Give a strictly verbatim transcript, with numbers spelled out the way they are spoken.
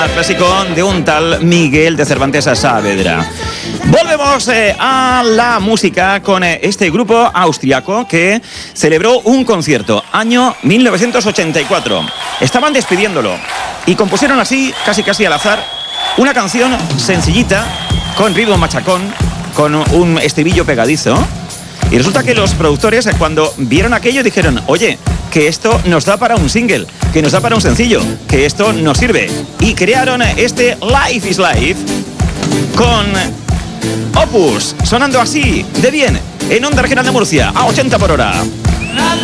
Clásico de un tal Miguel de Cervantes a Saavedra. Volvemos eh, a la música con eh, este grupo austriaco que celebró un concierto, año mil novecientos ochenta y cuatro. Estaban despidiéndolo y compusieron así, casi casi al azar, una canción sencillita, con ritmo machacón, con un estribillo pegadizo. Y resulta que los productores, cuando vieron aquello, dijeron: oye, que esto nos da para un single, que nos da para un sencillo, que esto nos sirve. Y crearon este Life is Life con Opus, sonando así, de bien, en Onda Regional de Murcia, a ochenta por hora.